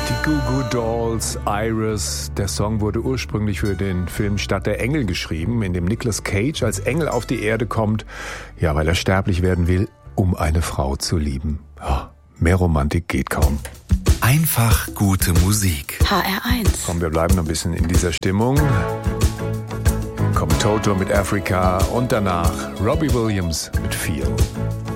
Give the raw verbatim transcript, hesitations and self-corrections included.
Goo Goo Dolls, Iris. Der Song wurde ursprünglich für den Film Stadt der Engel geschrieben, in dem Nicolas Cage als Engel auf die Erde kommt, ja, weil er sterblich werden will, um eine Frau zu lieben. Ja, mehr Romantik geht kaum. Einfach gute Musik. H R eins. Komm, wir bleiben noch ein bisschen in dieser Stimmung. Kommt Toto mit Africa und danach Robbie Williams mit Feel.